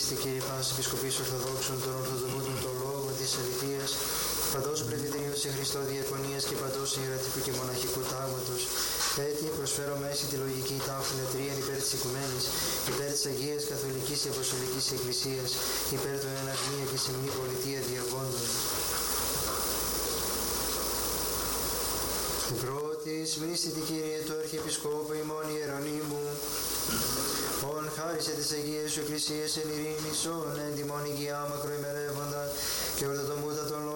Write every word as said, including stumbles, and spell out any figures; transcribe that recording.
μυστική πάση επισκοπής Ορθοδόξων, των Ορθοδομούντων, των λόγων της αληθείας, παντός πρεσβυτερίου σε Χριστό διακονίας και παντός ιερατικού και μοναχικού τάγματος. Έτσι προσφέρω μέση τη λογική τάφη λατρείαν υπέρ της οικουμένης, υπέρ της Αγίας Καθολικής και Αποστολικής Εκκλησίας, υπέρ των εναγμία και σεμνή πολιτεία διαγόντων. Πρώτης μνήστητη Κύριε του Αρχιεπισκόπου ημών Ιερονύμου, ον χάρισε της Αγίας Σου Εκκλησίας εν ειρήνης, ον εν τιμών υγειά μακροημερεύοντα και ορθοτομούτα των